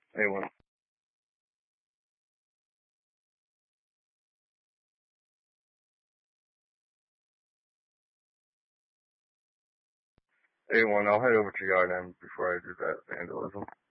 Anyone. Anyone, I'll head over to Yard M before I do that vandalism.